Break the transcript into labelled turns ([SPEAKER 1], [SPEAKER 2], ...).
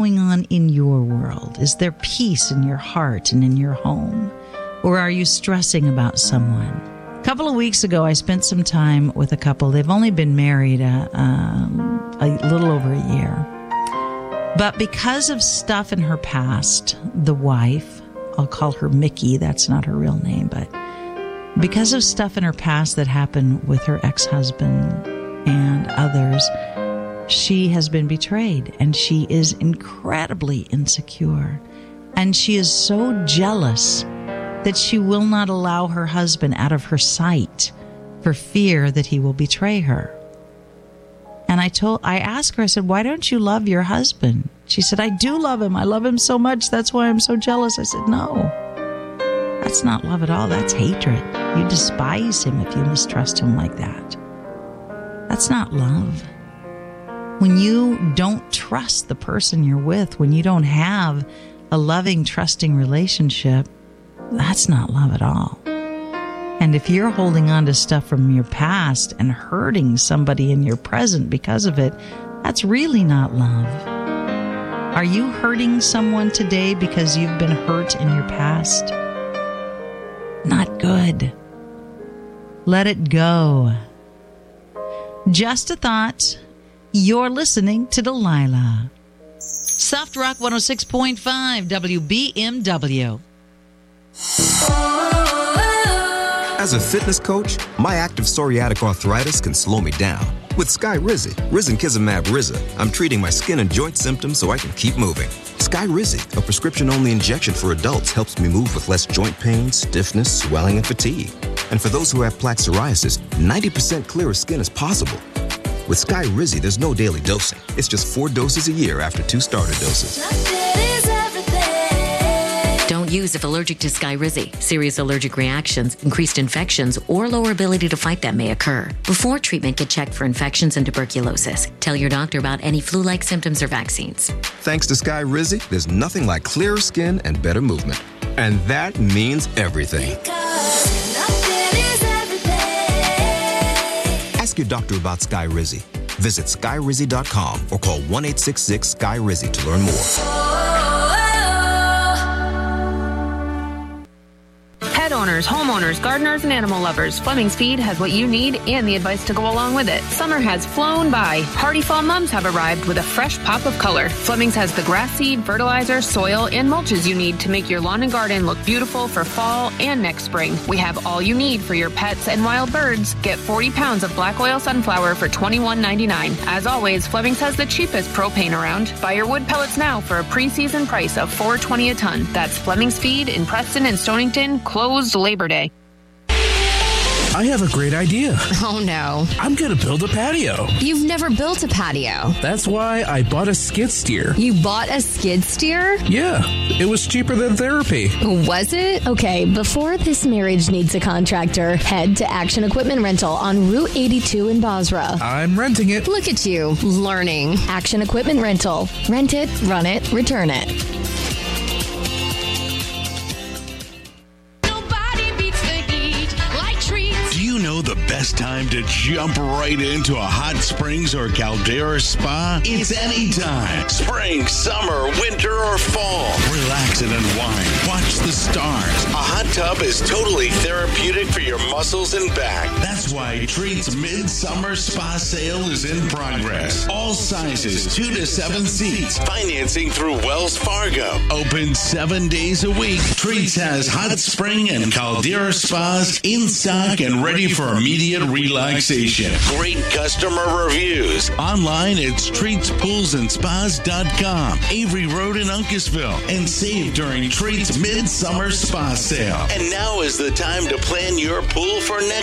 [SPEAKER 1] going on in your world? Is there peace in your heart and in your home? Or are you stressing about someone? A couple of weeks ago, I spent some time with a couple. They've only been married a little over a year. But because of stuff in her past, the wife, I'll call her Mickey, that's not her real name, but because of stuff in her past that happened with her ex-husband and others, she has been betrayed, and she is incredibly insecure. And she is so jealous that she will not allow her husband out of her sight for fear that he will betray her. And I asked her, I said, why don't you love your husband? She said, I do love him. I love him so much. That's why I'm so jealous. I said, no, that's not love at all. That's hatred. You despise him if you mistrust him like that. That's not love. When you don't trust the person you're with, when you don't have a loving, trusting relationship, that's not love at all. And if you're holding on to stuff from your past and hurting somebody in your present because of it, that's really not love. Are you hurting someone today because you've been hurt in your past? Not good. Let it go. Just a thought. You're listening to Delilah. Soft Rock 106.5 WBMW.
[SPEAKER 2] As a fitness coach, my active psoriatic arthritis can slow me down. With Skyrizi, risankizumab Riza, I'm treating my skin and joint symptoms so I can keep moving. Skyrizi, a prescription-only injection for adults, helps me move with less joint pain, stiffness, swelling, and fatigue. And for those who have plaque psoriasis, 90% clearer skin is possible. With Skyrizi, there's no daily dosing. It's just 4 doses a year after 2 starter doses.
[SPEAKER 3] Don't use if allergic to Skyrizi. Serious allergic reactions, increased infections, or lower ability to fight them may occur. Before treatment, get checked for infections and tuberculosis. Tell your doctor about any flu-like symptoms or vaccines.
[SPEAKER 2] Thanks to Skyrizi, there's nothing like clearer skin and better movement. And that means everything. Ask your doctor about Skyrizi. Visit Skyrizi.com or call 1-866-SKY-RIZI to learn more.
[SPEAKER 4] Pet owners, homeowners, gardeners, and animal lovers, Fleming's Feed has what you need and the advice to go along with it. Summer has flown by. Hardy fall mums have arrived with a fresh pop of color. Fleming's has the grass seed, fertilizer, soil, and mulches you need to make your lawn and garden look beautiful for fall and next spring. We have all you need for your pets and wild birds. Get 40 pounds of black oil sunflower for $21.99. As always, Fleming's has the cheapest propane around. Buy your wood pellets now for a pre-season price of $4.20 a ton. That's Fleming's Feed in Preston and Stonington, closed Labor Day.
[SPEAKER 5] I have a great idea.
[SPEAKER 6] Oh, no.
[SPEAKER 5] I'm going to build a patio.
[SPEAKER 6] You've never built a patio.
[SPEAKER 5] That's why I bought a skid steer.
[SPEAKER 6] You bought a skid steer?
[SPEAKER 5] Yeah, it was cheaper than therapy.
[SPEAKER 6] Was it?
[SPEAKER 7] Okay, before this marriage needs a contractor, head to Action Equipment Rental on Route 82 in Basra.
[SPEAKER 5] I'm renting it.
[SPEAKER 6] Look at you, learning.
[SPEAKER 7] Action Equipment Rental. Rent it, run it, return it.
[SPEAKER 8] The best time to jump right into a hot springs or Caldera spa? It's anytime. Spring, summer, winter, or fall. Relax and unwind. Watch the stars. A hot tub is totally therapeutic for your muscles and back. That's why Treat's Midsummer Spa Sale is in progress. All sizes, 2 to 7 seats. Financing through Wells Fargo. Open 7 days a week. Treat's has hot spring and Caldera spas in stock and ready for immediate relaxation. Great customer reviews. Online at TreatsPoolsAndSpas.com. Avery Road in Uncasville. And save during Treat's Midsummer Spa Sale. And now is the time to plan your pool for next